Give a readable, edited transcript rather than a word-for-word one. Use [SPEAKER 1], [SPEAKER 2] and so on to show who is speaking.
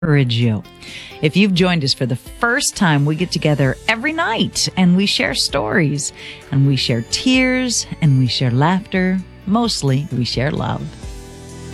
[SPEAKER 1] Riggio. If you've joined us for the first time, we get together every night and we share stories and we share tears and we share laughter. Mostly we share love.